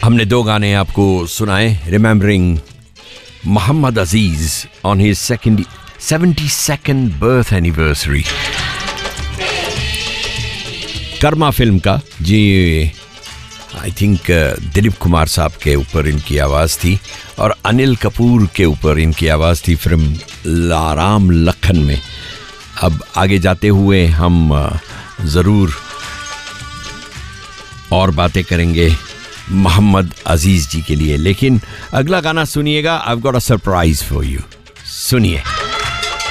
हमने दो गाने आपको सुनाए, remembering Mohammad Aziz on his 72nd birth anniversary, Karma film का। जी आई थिंक दिलीप कुमार साहब के ऊपर इनकी आवाज़ थी और अनिल कपूर के ऊपर इनकी आवाज़ थी फिल्म लाराम लखन में। अब आगे जाते हुए हम ज़रूर और बातें करेंगे मोहम्मद अजीज जी के लिए, लेकिन अगला गाना सुनिएगा। I have got a surprise for you, सुनिए।